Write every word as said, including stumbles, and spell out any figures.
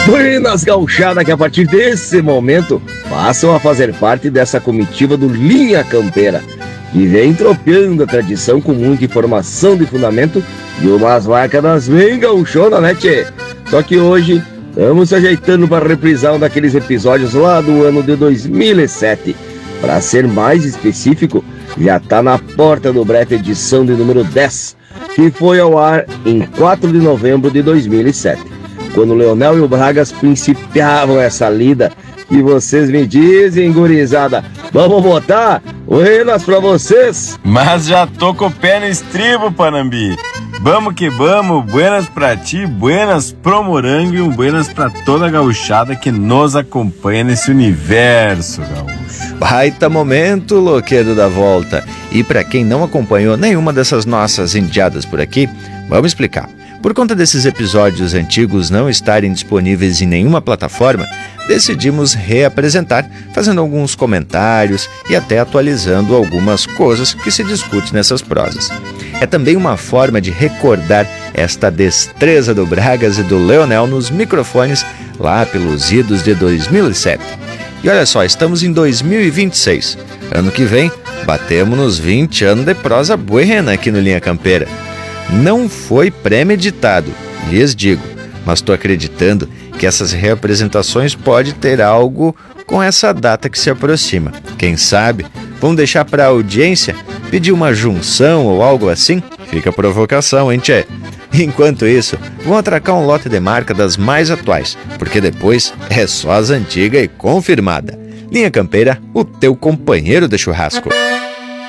Buenas gauchada que a partir desse momento passam a fazer parte dessa comitiva do Linha Campeira, que vem tropeando a tradição com muita informação de fundamento e umas marcas bem gauchona, né, tchê? Só que hoje estamos se ajeitando para reprisar um daqueles episódios lá do ano de dois mil e sete. Para ser mais específico, já tá na porta do breve edição de número dez, que foi ao ar em quatro de novembro de dois mil e sete. Quando o Leonel e o Bragas principiavam essa lida. E vocês me dizem, gurizada, vamos botar buenas pra vocês? Mas já tô com o pé no estribo, Panambi. Vamos que vamos, buenas pra ti, buenas pro Morango e um buenas pra toda a gauchada que nos acompanha nesse universo gaúcho. Baita momento, loquedo da volta. E pra quem não acompanhou nenhuma dessas nossas indiadas por aqui, vamos explicar. Por conta desses episódios antigos não estarem disponíveis em nenhuma plataforma, decidimos reapresentar, fazendo alguns comentários e até atualizando algumas coisas que se discute nessas prosas. É também uma forma de recordar esta destreza do Bragas e do Leonel nos microfones lá pelos idos de dois mil e sete. E olha só, estamos em dois mil e vinte e seis. Ano que vem, batemos nos vinte anos de prosa buena aqui no Linha Campeira. Não foi premeditado, lhes digo, mas estou acreditando que essas reapresentações podem ter algo com essa data que se aproxima. Quem sabe, vamos deixar para a audiência pedir uma junção ou algo assim? Fica a provocação, hein, tchê? Enquanto isso, vamos atracar um lote de marca das mais atuais, porque depois é só as antigas e confirmada. Linha Campeira, o teu companheiro de churrasco.